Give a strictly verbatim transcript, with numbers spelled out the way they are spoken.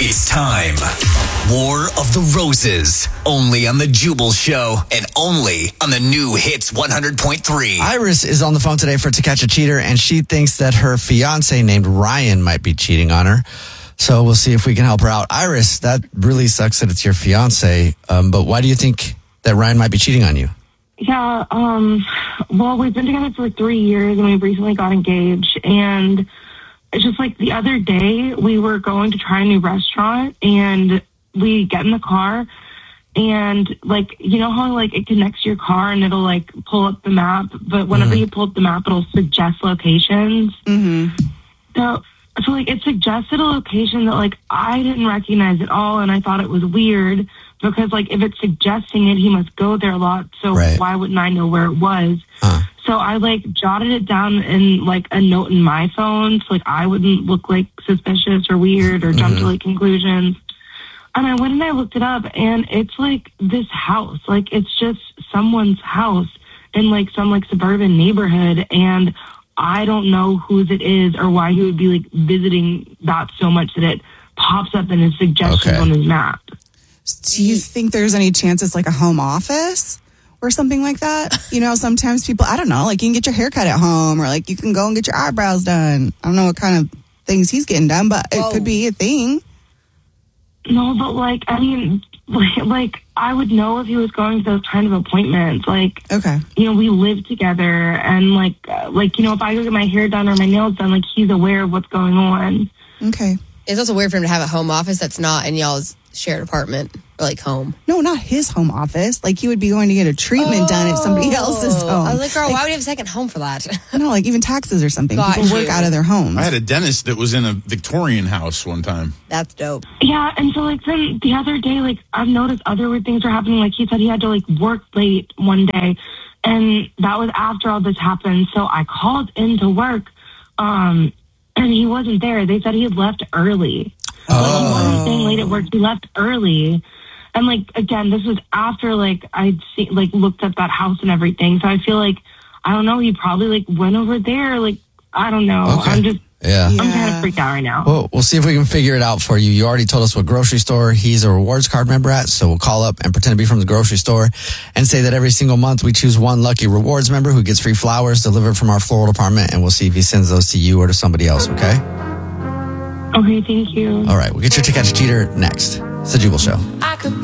It's time. War of the Roses. Only on the Jubal Show and only on the new Hits one hundred point three. Iris is on the phone today for To Catch a Cheater, and she thinks that her fiance named Ryan might be cheating on her. So we'll see if we can help her out. Iris, that really sucks that it's your fiance, um, but why do you think that Ryan might be cheating on you? Yeah, um, well, we've been together for three years and we recently got engaged. And it's just like the other day we were going to try a new restaurant and we get in the car and like, you know how like it connects your car and it'll like pull up the map, but whenever mm-hmm. you pull up the map, it'll suggest locations. Mm-hmm. So, so like it suggested a location that like I didn't recognize at all. And I thought it was weird. Because, like, if it's suggesting it, he must go there a lot. So right. why wouldn't I know where it was? Huh. So I, like, jotted it down in, like, a note in my phone. So, like, I wouldn't look, like, suspicious or weird or jump mm-hmm. to, like, conclusions. And I went and I looked it up. And it's, like, this house. Like, it's just someone's house in, like, some, like, suburban neighborhood. And I don't know whose it is or why he would be, like, visiting that so much that it pops up in his suggestions okay. on his map. Do you think there's any chance it's like a home office or something like that? You know, sometimes people, I don't know, like you can get your hair cut at home or like you can go and get your eyebrows done. I don't know what kind of things he's getting done, but it Whoa. could be a thing. No, but like, I mean, like, like I would know if he was going to those kind of appointments. Like, okay, you know, we live together and like, uh, like, you know, if I go get my hair done or my nails done, like he's aware of what's going on. Okay. It's also weird for him to have a home office that's not in y'all's shared apartment or like home. No, not his home office. Like he would be going to get a treatment oh, done at somebody else's home. I was like, girl, like, why would he have a second home for that? No, like even taxes or something. Got People you. work out of their homes. I had a dentist that was in a Victorian house one time. That's dope. Yeah, and so like then the other day, like I've noticed other weird things are happening. Like he said he had to like work late one day, and that was after all this happened. So I called into work, um, and he wasn't there. They said he had left early. Oh. Like, he wasn't staying late at work. He left early. And, like, again, this was after, like, I'd see, like, looked at that house and everything. So I feel like, I don't know, he probably, like, went over there. Like, I don't know. Okay. I'm just, yeah. I'm kind of freaked out right now. Well, we'll see if we can figure it out for you. You already told us what grocery store he's a rewards card member at. So we'll call up and pretend to be from the grocery store and say that every single month we choose one lucky rewards member who gets free flowers delivered from our floral department. And we'll see if he sends those to you or to somebody else, okay? Okay, thank you. All right, we'll get your To Catch a Cheater next. It's the Jubal Show. I could